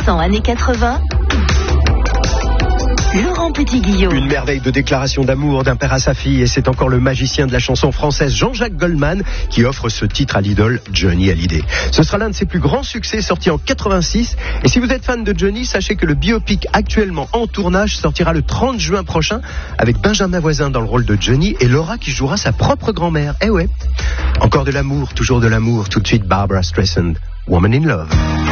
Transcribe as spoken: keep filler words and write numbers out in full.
cent années quatre-vingts. Laurent Petit-Guillaume. Une merveille de déclaration d'amour d'un père à sa fille, et c'est encore le magicien de la chanson française Jean-Jacques Goldman qui offre ce titre à l'idole Johnny Hallyday. Ce sera l'un de ses plus grands succès, sorti en quatre-vingt-six, et si vous êtes fan de Johnny, sachez que le biopic actuellement en tournage sortira le trente juin prochain avec Benjamin Voisin dans le rôle de Johnny et Laura qui jouera sa propre grand-mère. Eh ouais. Encore de l'amour, toujours de l'amour, tout de suite Barbra Streisand, Woman in Love.